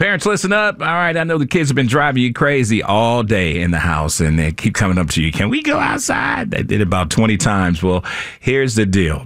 Parents, listen up. All right, I know the kids have been driving you crazy all day in the house, and they keep coming up to you. Can we go outside? They did it about 20 times. Well, here's the deal.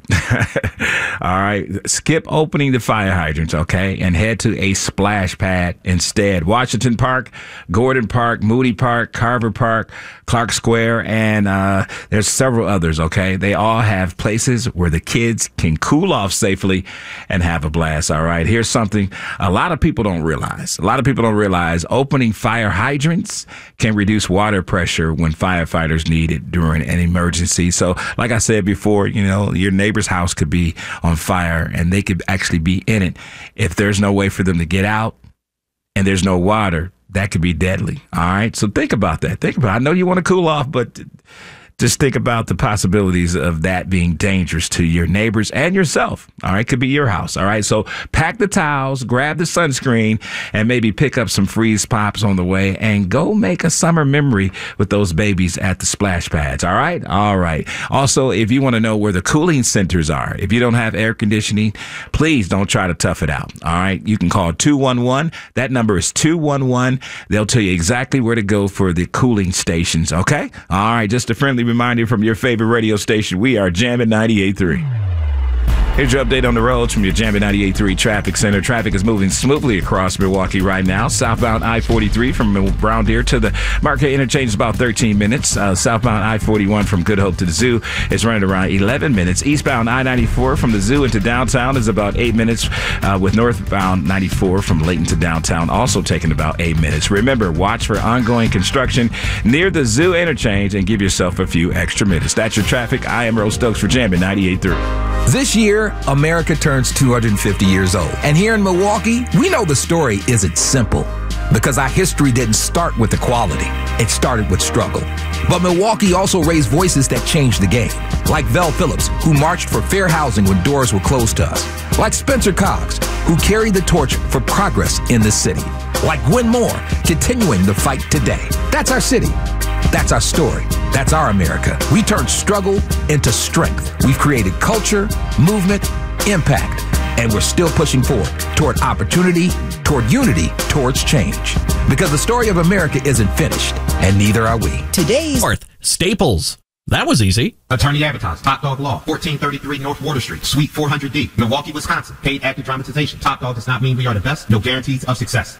All right, skip opening the fire hydrants, okay, and head to a splash pad instead. Washington Park, Gordon Park, Moody Park, Carver Park, Clark Square, and there's several others, okay? They all have places where the kids can cool off safely and have a blast, all right? Here's something a lot of people don't realize. A lot of people don't realize opening fire hydrants can reduce water pressure when firefighters need it during an emergency. So, like I said before, you know, your neighbor's house could be on fire and they could actually be in it. If there's no way for them to get out and there's no water, that could be deadly. All right. So think about that. I know you want to cool off, but just think about the possibilities of that being dangerous to your neighbors and yourself. All right. Could be your house. All right. So pack the towels, grab the sunscreen, and maybe pick up some freeze pops on the way and go make a summer memory with those babies at the splash pads. All right. All right. Also, if you want to know where the cooling centers are, if you don't have air conditioning, please don't try to tough it out. All right. You can call 211. That number is 211. They'll tell you exactly where to go for the cooling stations. Okay. All right. Just a friendly reminder from your favorite radio station. We are Jammin' 98.3. Here's your update on the roads from your Jammin' 98.3 Traffic Center. Traffic is moving smoothly across Milwaukee right now. Southbound I-43 from Brown Deer to the Marquette Interchange is about 13 minutes. Southbound I-41 from Good Hope to the Zoo is running around 11 minutes. Eastbound I-94 from the Zoo into downtown is about 8 minutes, with northbound 94 from Layton to downtown also taking about 8 minutes. Remember, watch for ongoing construction near the Zoo Interchange and give yourself a few extra minutes. That's your traffic. I am Earl Stokes for Jammin' 98.3. This year, America turns 250 years old. And here in Milwaukee, we know the story isn't simple because our history didn't start with equality. It started with struggle. But Milwaukee also raised voices that changed the game, like Vel Phillips, who marched for fair housing when doors were closed to us, like Spencer Cox, who carried the torch for progress in the city, like Gwen Moore, continuing the fight today. That's our city. That's our story. That's our America. We turned struggle into strength. We've created culture, movement, impact, and we're still pushing forward toward opportunity, toward unity, towards change. Because the story of America isn't finished, and neither are we. Today's North Staples. That was easy. Attorney Advertise, Top Dog Law, 1433 North Water Street, Suite 400D, Milwaukee, Wisconsin. Paid active dramatization. Top Dog does not mean we are the best. No guarantees of success.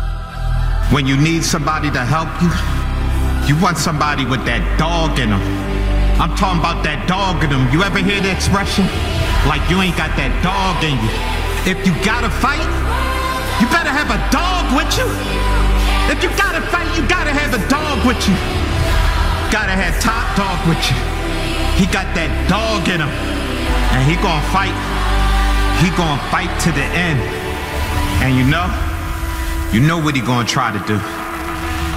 When you need somebody to help you, you want somebody with that dog in them. I'm talking about that dog in them. You ever hear the expression? Like you ain't got that dog in you. If you gotta fight, you better have a dog with you. If you gotta fight, you gotta have a dog with you. Gotta have Top Dog with you. He got that dog in him. And he gonna fight. He gonna fight to the end. And you know what he gonna try to do.